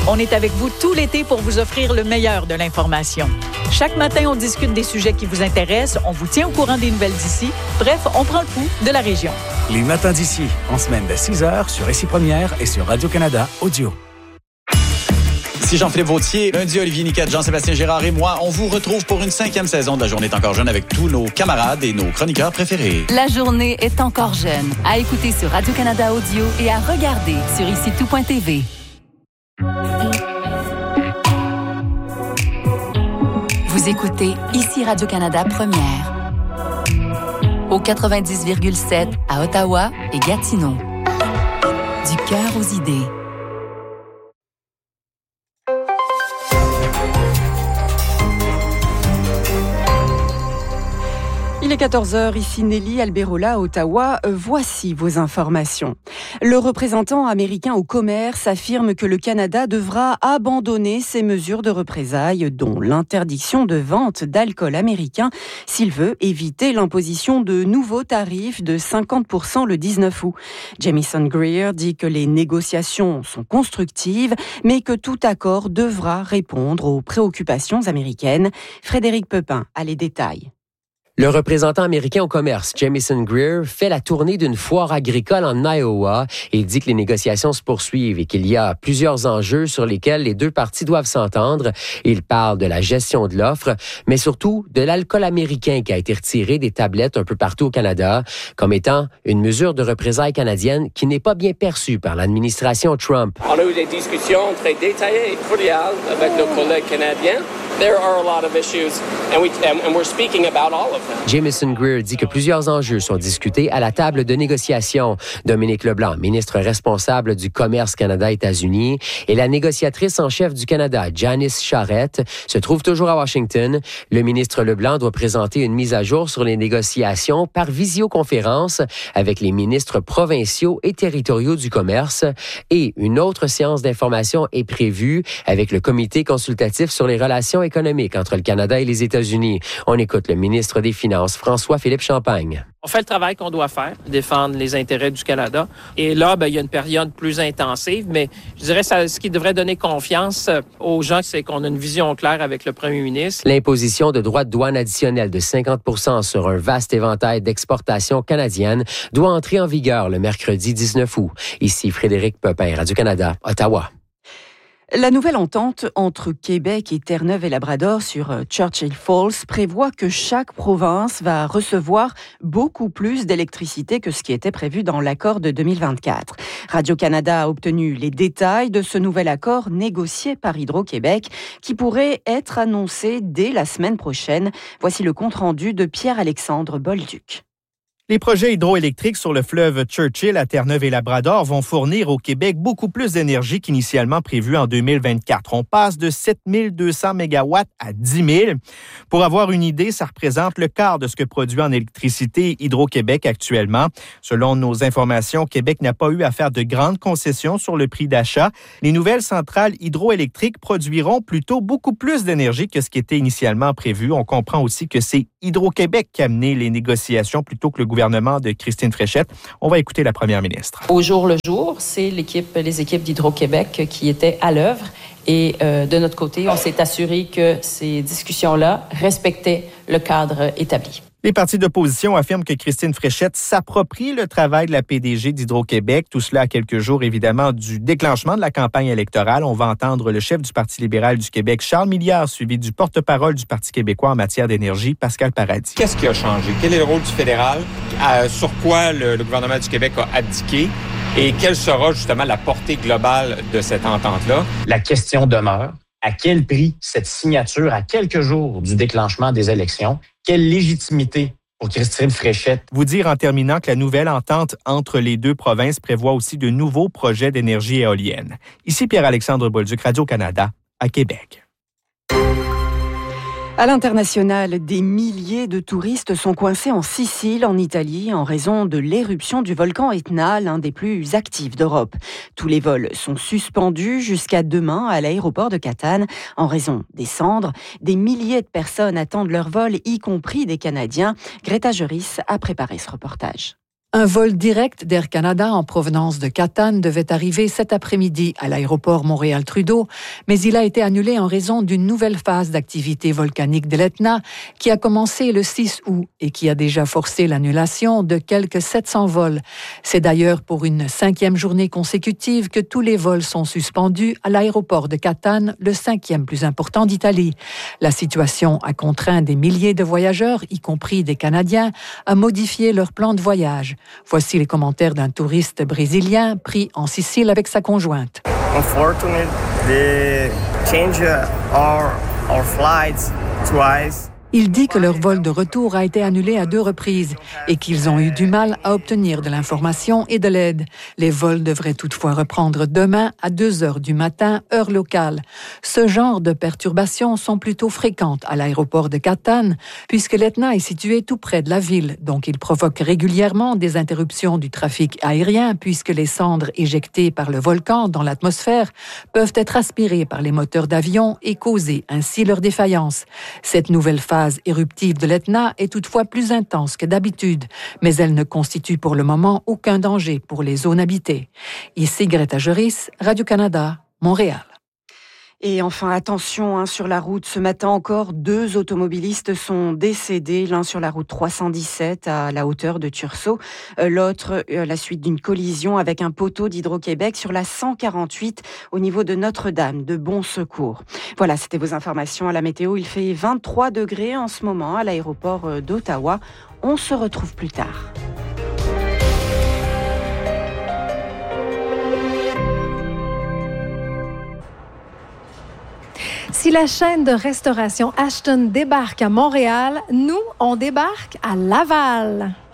On est avec vous tout l'été pour vous offrir le meilleur de l'information. Chaque matin, on discute des sujets qui vous intéressent, on vous tient au courant des nouvelles d'ici. Bref, on prend le pouls de la région. Les matins d'ici, en semaine de 6h sur Ici Première et sur Radio-Canada Audio. Ici Jean-Philippe Vautier, lundi Olivier Niquette, Jean-Sébastien Girard et moi, on vous retrouve pour une 5e saison de La Journée est encore jeune avec tous nos camarades et nos chroniqueurs préférés. La Journée est encore jeune. À écouter sur Radio-Canada Audio et à regarder sur IciTout.tv. Vous écoutez Ici Radio-Canada Première. Au 90,7 à Ottawa et Gatineau. Du cœur aux idées. Il est 14h, ici Nelly Alberola à Ottawa. Voici vos informations. Le représentant américain au commerce affirme que le Canada devra abandonner ses mesures de représailles, dont l'interdiction de vente d'alcool américain, s'il veut éviter l'imposition de nouveaux tarifs de 50% le 19 août. Jamieson Greer dit que les négociations sont constructives, mais que tout accord devra répondre aux préoccupations américaines. Frédéric Pepin a les détails. Le représentant américain au commerce, Jamieson Greer, fait la tournée d'une foire agricole en Iowa et dit que les négociations se poursuivent et qu'il y a plusieurs enjeux sur lesquels les deux parties doivent s'entendre. Il parle de la gestion de l'offre, mais surtout de l'alcool américain qui a été retiré des tablettes un peu partout au Canada, comme étant une mesure de représailles canadienne qui n'est pas bien perçue par l'administration Trump. On a eu des discussions très détaillées et cordiales avec nos collègues canadiens. There are a lot of issues, and we're speaking about all of them. Jamieson Greer dit que plusieurs enjeux sont discutés à la table de négociation. Dominique Leblanc, ministre responsable du commerce Canada-États-Unis, et la négociatrice en chef du Canada, Janice Charette, se trouvent toujours à Washington. Le ministre Leblanc doit présenter une mise à jour sur les négociations par visioconférence avec les ministres provinciaux et territoriaux du commerce. Et une autre séance d'information est prévue avec le comité consultatif sur les relations économiques entre le Canada et les États-Unis. On écoute le ministre des Finances, François-Philippe Champagne. On fait le travail qu'on doit faire, défendre les intérêts du Canada. Et là, il y a une période plus intensive, mais je dirais que ce qui devrait donner confiance aux gens, c'est qu'on a une vision claire avec le premier ministre. L'imposition de droits de douane additionnels de 50% sur un vaste éventail d'exportations canadiennes doit entrer en vigueur le mercredi 19 août. Ici Frédéric Pepin, Radio-Canada, Ottawa. La nouvelle entente entre Québec et Terre-Neuve et Labrador sur Churchill Falls prévoit que chaque province va recevoir beaucoup plus d'électricité que ce qui était prévu dans l'accord de 2024. Radio-Canada a obtenu les détails de ce nouvel accord négocié par Hydro-Québec qui pourrait être annoncé dès la semaine prochaine. Voici le compte-rendu de Pierre-Alexandre Bolduc. Les projets hydroélectriques sur le fleuve Churchill à Terre-Neuve et Labrador vont fournir au Québec beaucoup plus d'énergie qu'initialement prévu en 2024. On passe de 7 200 mégawatts à 10 000. Pour avoir une idée, ça représente le quart de ce que produit en électricité Hydro-Québec actuellement. Selon nos informations, Québec n'a pas eu à faire de grandes concessions sur le prix d'achat. Les nouvelles centrales hydroélectriques produiront plutôt beaucoup plus d'énergie que ce qui était initialement prévu. On comprend aussi que c'est Hydro-Québec qui a mené les négociations plutôt que le gouvernement de Christine Fréchette. On va écouter la première ministre. Au jour le jour, c'est les équipes d'Hydro-Québec qui étaient à l'œuvre. Et de notre côté, on s'est assuré que ces discussions-là respectaient le cadre établi. Les partis d'opposition affirment que Christine Fréchette s'approprie le travail de la PDG d'Hydro-Québec. Tout cela à quelques jours, évidemment, du déclenchement de la campagne électorale. On va entendre le chef du Parti libéral du Québec, Charles Milliard, suivi du porte-parole du Parti québécois en matière d'énergie, Pascal Paradis. Qu'est-ce qui a changé? Quel est le rôle du fédéral? Sur quoi le gouvernement du Québec a abdiqué? Et quelle sera justement la portée globale de cette entente-là? La question demeure. À quel prix cette signature à quelques jours du déclenchement des élections? Quelle légitimité pour Christine Fréchette? Vous dire en terminant que la nouvelle entente entre les deux provinces prévoit aussi de nouveaux projets d'énergie éolienne. Ici Pierre-Alexandre Bolduc, Radio-Canada, à Québec. À l'international, des milliers de touristes sont coincés en Sicile, en Italie, en raison de l'éruption du volcan Etna, l'un des plus actifs d'Europe. Tous les vols sont suspendus jusqu'à demain à l'aéroport de Catane en raison des cendres. Des milliers de personnes attendent leur vol, y compris des Canadiens. Greta Joris a préparé ce reportage. Un vol direct d'Air Canada en provenance de Catane devait arriver cet après-midi à l'aéroport Montréal-Trudeau, mais il a été annulé en raison d'une nouvelle phase d'activité volcanique de l'Etna qui a commencé le 6 août et qui a déjà forcé l'annulation de quelques 700 vols. C'est d'ailleurs pour une 5e journée consécutive que tous les vols sont suspendus à l'aéroport de Catane, le 5e plus important d'Italie. La situation a contraint des milliers de voyageurs, y compris des Canadiens, à modifier leur plan de voyage. Voici les commentaires d'un touriste brésilien pris en Sicile avec sa conjointe. Unfortunately, they change our flights twice. Il dit que leur vol de retour a été annulé à 2 reprises et qu'ils ont eu du mal à obtenir de l'information et de l'aide. Les vols devraient toutefois reprendre demain à 2h du matin, heure locale. Ce genre de perturbations sont plutôt fréquentes à l'aéroport de Catane, puisque l'Etna est situé tout près de la ville, donc il provoque régulièrement des interruptions du trafic aérien, puisque les cendres éjectées par le volcan dans l'atmosphère peuvent être aspirées par les moteurs d'avion et causer ainsi leur défaillance. Cette nouvelle phase éruptive de l'Etna est toutefois plus intense que d'habitude, mais elle ne constitue pour le moment aucun danger pour les zones habitées. Ici Greta Joris, Radio-Canada, Montréal. Et enfin, attention, sur la route, ce matin encore, 2 automobilistes sont décédés, l'un sur la route 317 à la hauteur de Tursault, l'autre à la suite d'une collision avec un poteau d'Hydro-Québec sur la 148 au niveau de Notre-Dame, de Bon Secours. Voilà, c'était vos informations à la météo. Il fait 23 degrés en ce moment à l'aéroport d'Ottawa. On se retrouve plus tard. Si la chaîne de restauration Ashton débarque à Montréal, nous, on débarque à Laval.